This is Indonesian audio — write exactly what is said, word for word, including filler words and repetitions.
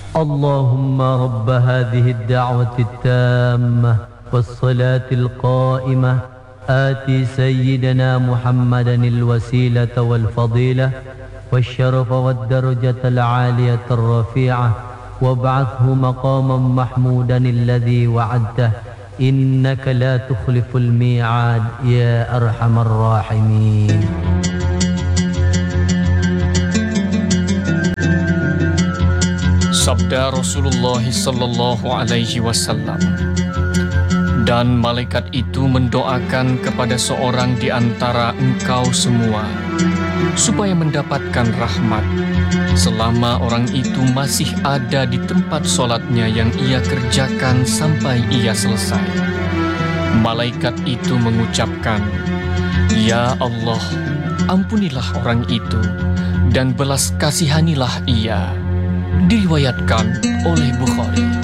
اللهم رب هذه الدعوة التامة والصلاة القائمة آتي سيدنا محمدا الوسيلة والفضيلة والشرف والدرجة العالية الرفيعة وابعثه مقاما محمودا الذي وعدته إنك لا تخلف الميعاد يا أرحم الراحمين. Sabda Rasulullah sallallahu alaihi wasallam. Dan malaikat itu mendoakan kepada seorang di antara engkau semua supaya mendapatkan rahmat selama orang itu masih ada di tempat solatnya yang ia kerjakan sampai ia selesai. Malaikat itu mengucapkan, "Ya Allah, ampunilah orang itu dan belas kasihanilah ia." Diriwayatkan oleh Bukhari.